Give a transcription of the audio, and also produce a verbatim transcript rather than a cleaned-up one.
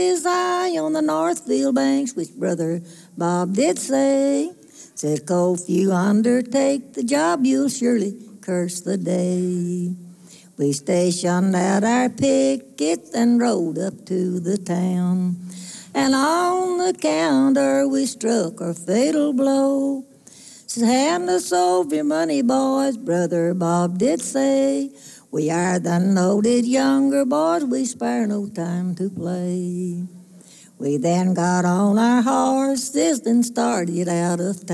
is high on the Northfield banks, which Brother Bob did say. Said, "Co, if you undertake the job, you'll surely curse the day." We stationed out our pickets and rode up to the town. And on the counter we struck our fatal blow. Said, "Hand us over your money, boys," Brother Bob did say. "We are the noted younger boys, we spare no time to play." We then got on our horses and started out of town.